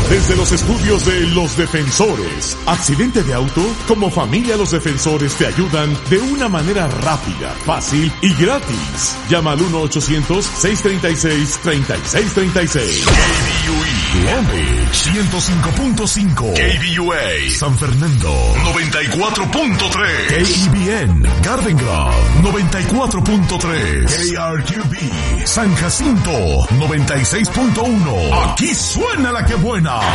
Desde los estudios de Los Defensores. Accidente de auto, como familia Los Defensores te ayudan de una manera rápida, fácil y gratis. Llama al 1-800-636-3636. KBUE Long Beach 105.5. KBUA San Fernando 94.3. KEBN Garden Grove 94.3. KRQB San Jacinto 96.1. Aquí suena la que buena.